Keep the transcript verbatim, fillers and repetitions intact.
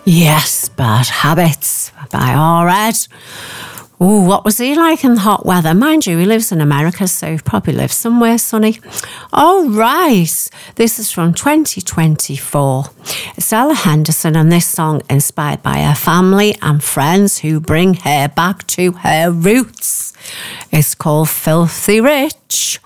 Yes, Bad Habits by R Ed. Oh, what was he like in the hot weather? Mind you, he lives in America, so he probably lives somewhere sunny. All right, this is from twenty twenty-four. It's Ella Henderson, and this song inspired by her family and friends who bring her back to her roots. It's called Filthy Rich.